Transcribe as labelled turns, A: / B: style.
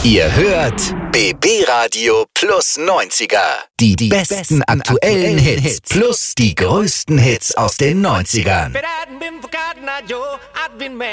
A: Ihr hört BB Radio plus 90er. Die besten aktuellen Hits plus die größten Hits aus den 90ern.